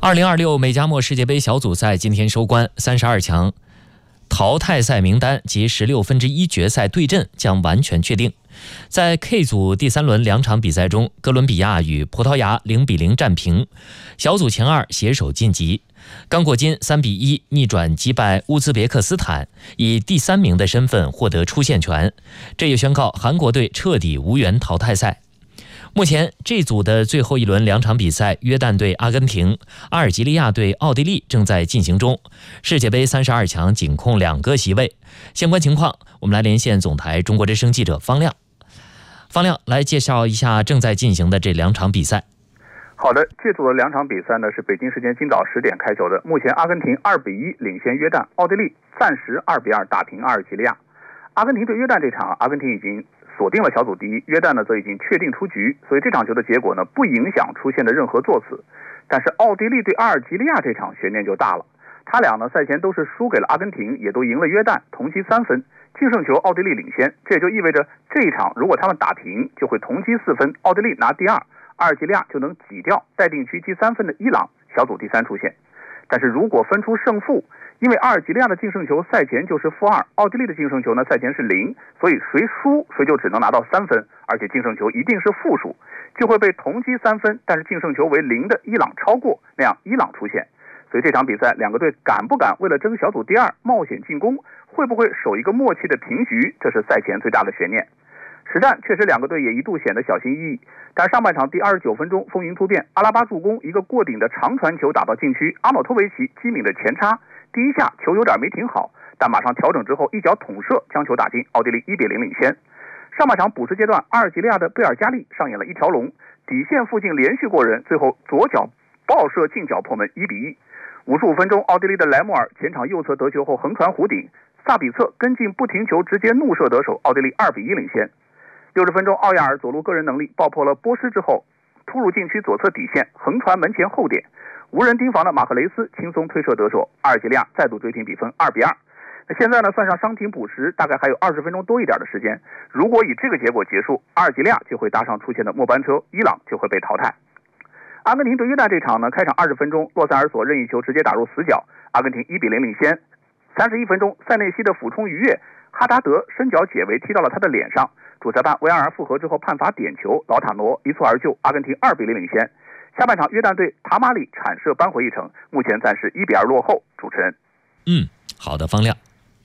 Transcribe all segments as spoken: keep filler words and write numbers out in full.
二零二六美加墨世界杯小组赛今天收官，三十二强淘汰赛名单及十六分之一决赛对阵将完全确定。在 K 组第三轮两场比赛中，哥伦比亚与葡萄牙零比零战平，小组前二携手晋级。刚果金三比一逆转击败乌兹别克斯坦，以第三名的身份获得出线权，这也宣告韩国队彻底无缘淘汰赛。目前这组的最后一轮两场比赛，约旦对阿根廷、阿尔及利亚对奥地利正在进行中。世界杯三十二强仅空两个席位。相关情况，我们来连线总台中国之声记者方亮。方亮来介绍一下正在进行的这两场比赛。 好的，这组的两场比赛呢是北京时间今早十点开球的。目前阿根廷二比一领先约旦，奥地利暂时二比二打平阿尔及利亚。阿根廷对约旦这场，阿根廷已经锁定了小组第一，约旦呢则已经确定出局，所以这场球的结果呢不影响出现的任何座次。但是奥地利对阿尔及利亚这场悬念就大了，他俩呢赛前都是输给了阿根廷，也都赢了约旦，同积三分，净胜球奥地利领先，这也就意味着这一场如果他们打平，就会同积四分，奥地利拿第二，阿尔及利亚就能挤掉待定区积三分的伊朗，小组第三出现。但是如果分出胜负，因为阿尔及利亚的净胜球赛前就是负二，奥地利的净胜球呢赛前是零，所以谁输谁就只能拿到三分，而且净胜球一定是负数，就会被同积三分但是净胜球为零的伊朗超过，那样伊朗出现。所以这场比赛两个队敢不敢为了争小组第二冒险进攻，会不会守一个默契的平局，这是赛前最大的悬念。实战确实两个队也一度显得小心翼翼，但上半场第二十九分钟风云突变，阿拉巴助攻一个过顶的长传球打到禁区，阿诺托维奇机敏的前插，第一下球有点没停好，但马上调整之后一脚捅射将球打进，奥地利一比零领先。上半场补时阶段，阿尔及利亚的贝尔加利上演了一条龙，底线附近连续过人，最后左脚爆射近角破门一比一。五十五分钟，奥地利的莱莫尔前场右侧得球后横传弧顶，萨比策跟进不停球直接怒射得手，奥地利二比一领先。六十分钟，奥亚尔左路个人能力爆破了波施之后，突入禁区左侧底线，横传门前后点，无人盯防的马赫雷斯轻松推射得手，阿尔及利亚再度追平比分二比二。那现在呢，算上伤停补时，大概还有二十分钟多一点的时间。如果以这个结果结束，阿尔及利亚就会搭上出现的末班车，伊朗就会被淘汰。阿根廷对约旦这场呢，开场二十分钟，洛塞尔索任意球直接打入死角，阿根廷一比零领先。三十一分钟，塞内西的俯冲逾越，哈达德伸脚解围踢到了他的脸上，主裁判维埃尔复核之后判罚点球，劳塔罗一蹴而就，阿根廷二比零领先。下半场约旦队塔马里铲射扳回一城，目前暂时一比二落后。主持人， 嗯，好的，方亮。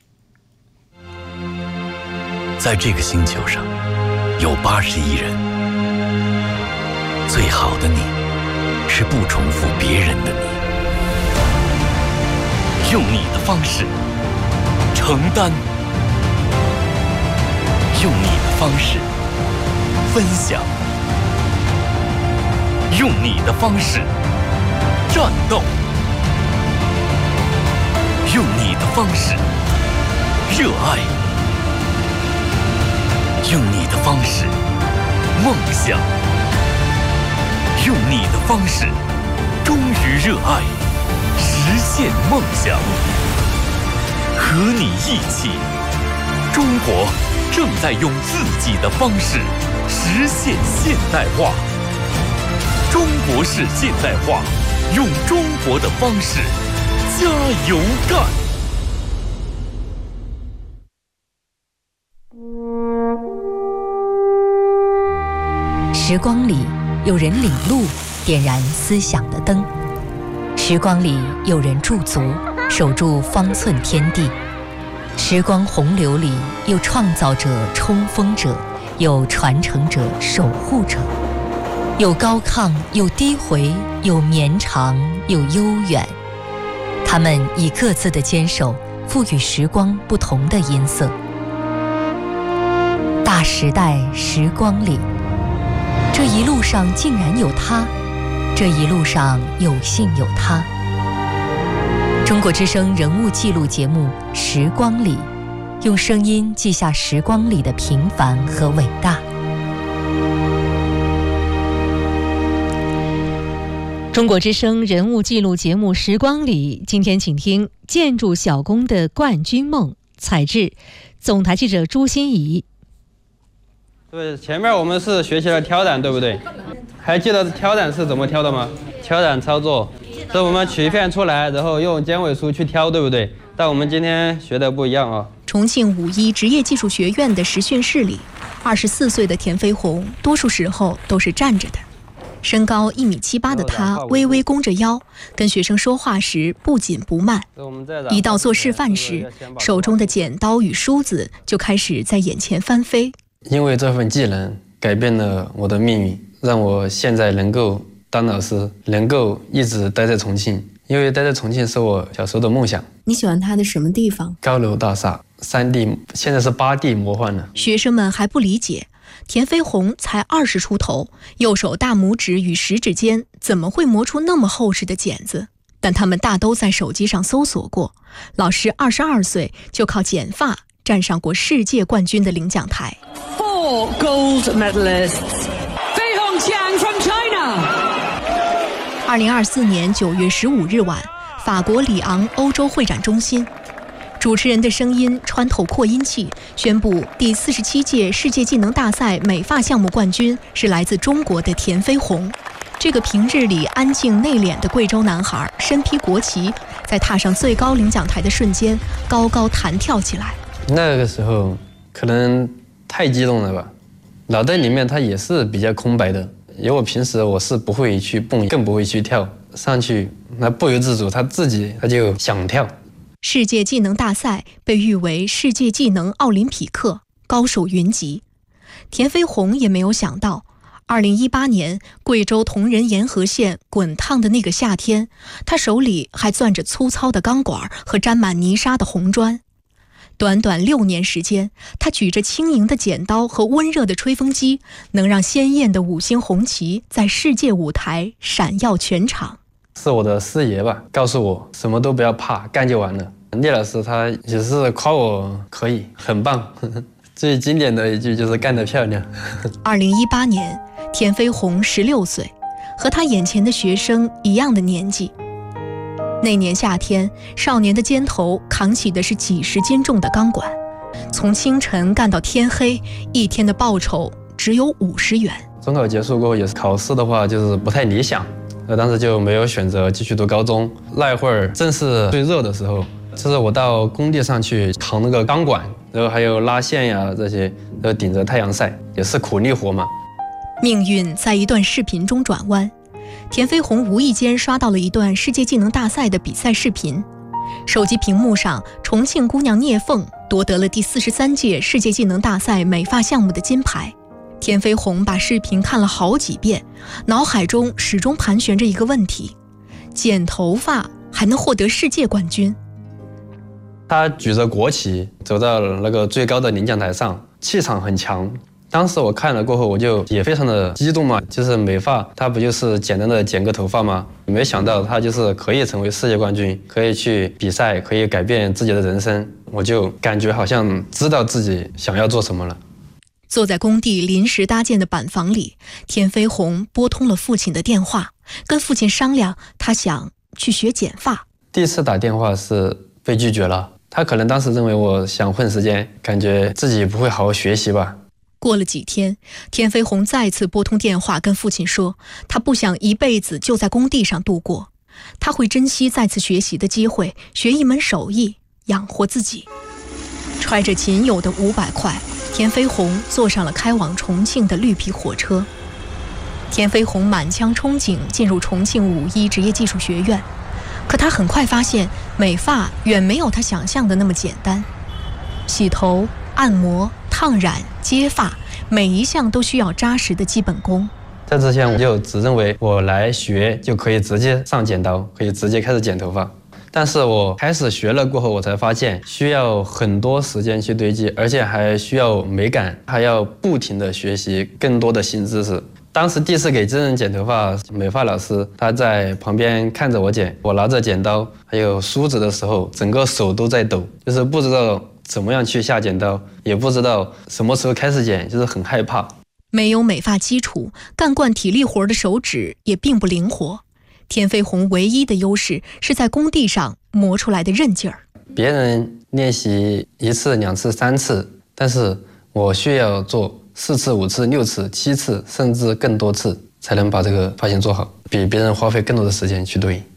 在这个星球上，有八十亿人，最好的你是不重复别人的你，用你的方式承担，用你的方式分享，用你的方式战斗，用你的方式热爱，用你的方式梦想，用你的方式忠于热爱，实现梦想。和你一起，中国正在用自己的方式实现现代化。中国式现代化，用中国的方式加油干。 时光里有人领路，点燃思想的灯；时光里有人驻足，守住方寸天地；时光洪流里有创造者、冲锋者，有传承者、守护者，有高亢，有低回，有绵长，有悠远。他们以各自的坚守，赋予时光不同的音色。大时代时光里，这一路上竟然有他，这一路上有幸有他。中国之声人物记录节目《时光里》，用声音记下时光里的平凡和伟大。 中国之声人物记录节目《时光里》，今天请听建筑小工的冠军梦，采制总台记者朱欣怡。 对，前面我们是学习了跳伞，对不对？还记得跳伞是怎么跳的吗？跳伞操作， 这我们取片出来，然后用尖尾梳去挑，对不对？但我们今天学的不一样啊。 重庆五一职业技术学院的实训室里，二十四岁的田飞鸿多数时候都是站着的。身高一米七八的他微微弓着腰，跟学生说话时不紧不慢。一到做示范时，手中的剪刀与梳子就开始在眼前翻飞。 因为这份技能改变了我的命运，让我现在能够当老师，能够一直待在重庆。因为待在重庆是我小时候的梦想。 你喜欢它的什么地方？ 高楼大厦，三 D， 现在是八 D 魔幻了。 学生们还不理解，田飞鸿才二十出头，右手大拇指与食指间怎么会磨出那么厚实的剪子？但他们大都在手机上搜索过。老师二十二岁就靠剪发站上过世界冠军的领奖台。 Four gold medalists. Fei Hongqiang from China. 二零二四年九月十五日晚，法国里昂欧洲会展中心，主持人的声音穿透扩音器，宣布第四十七届世界技能大赛美发项目冠军是来自中国的田飞鸿。这个平日里安静内敛的贵州男孩，身披国旗，在踏上最高领奖台的瞬间，高高弹跳起来。 那个时候可能太激动了吧，脑袋里面它也是比较空白的。因为我平时我是不会去蹦，更不会去跳，上去那不由自主，他自己他就想跳。 世界技能大赛被誉为世界技能奥林匹克，高手云集。田飞鸿也没有想到，二零一八年贵州铜仁沿河县滚烫的那个夏天，他手里还攥着粗糙的钢管和沾满泥沙的红砖。短短六年时间，他举着轻盈的剪刀和温热的吹风机，能让鲜艳的五星红旗在世界舞台闪耀全场。 是我的师爷吧，告诉我什么都不要怕，干就完了。聂老师他也是夸我可以，很棒。最经典的一句就是干得漂亮。 二零一八年，田飞鸿十六岁，和他眼前的学生一样的年纪。那年夏天，少年的肩头扛起的是几十斤重的钢管，从清晨干到天黑，一天的报酬只有五十元。 中考结束过后，也是考试的话就是不太理想，那当时就没有选择继续读高中。那一会儿正是最热的时候，就是我到工地上去扛那个钢管，然后还有拉线呀这些，然后顶着太阳晒，也是苦力活嘛。 命运在一段视频中转弯。田飞鸿无意间刷到了一段世界技能大赛的比赛视频，手机屏幕上，重庆姑娘聂凤夺得了第四十三届世界技能大赛美发项目的金牌。田飞鸿把视频看了好几遍，脑海中始终盘旋着一个问题：剪头发还能获得世界冠军？ 他举着国旗走到了那个最高的领奖台上，气场很强。当时我看了过后，我就也非常的激动嘛，就是美发，它不就是简单的剪个头发吗？没想到它就是可以成为世界冠军，可以去比赛，可以改变自己的人生。我就感觉好像知道自己想要做什么了。 坐在工地临时搭建的板房里，田飞鸿拨通了父亲的电话，跟父亲商量，他想去学剪发。 第一次打电话是被拒绝了，他可能当时认为我想混时间，感觉自己不会好好学习吧。 过了几天，田飞鸿再次拨通电话跟父亲说，他不想一辈子就在工地上度过，他会珍惜再次学习的机会，学一门手艺，养活自己。揣着仅有的五百块，田飞鸿坐上了开往重庆的绿皮火车。田飞鸿满腔憧憬进入重庆五一职业技术学院，可他很快发现，美发远没有他想象的那么简单。洗头、按摩、烫染、接发，每一项都需要扎实的基本功。 在之前我就只认为我来学就可以直接上剪刀，可以直接开始剪头发。但是我开始学了过后，我才发现需要很多时间去堆积，而且还需要美感，还要不停的学习更多的新知识。当时第一次给真人剪头发，美发老师他在旁边看着我剪，我拿着剪刀还有梳子的时候，整个手都在抖，就是不知道怎么样去下剪刀，也不知道什么时候开始剪，就是很害怕。 没有美发基础，干惯体力活的手指也并不灵活。田飞鸿唯一的优势是在工地上磨出来的韧劲儿。 别人练习一次、两次、三次，但是我需要做四次、五次、六次、七次，甚至更多次，才能把这个发型做好，比别人花费更多的时间去堆。